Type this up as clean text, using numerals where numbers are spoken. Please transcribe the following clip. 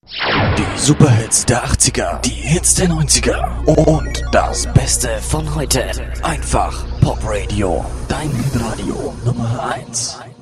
Die Superhits der 80er, die Hits der 90er und das Beste von heute. Einfach Pop Radio, dein Radio Nummer 1.